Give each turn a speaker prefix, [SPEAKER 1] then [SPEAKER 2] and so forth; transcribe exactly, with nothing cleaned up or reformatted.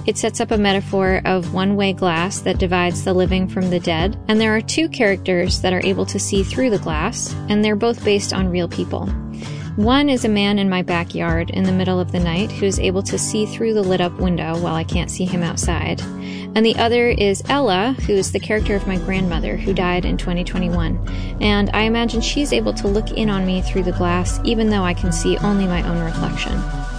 [SPEAKER 1] It sets up a metaphor of one-way glass that divides the living from the dead, and there are two characters that are able to see through the glass, and they're both based on real people. One is a man in my backyard in the middle of the night who is able to see through the lit-up window while I can't see him outside. And the other is Ella, who is the character of my grandmother who died in twenty twenty-one. And I imagine she's able to look in on me through the glass even though I can see only my own reflection.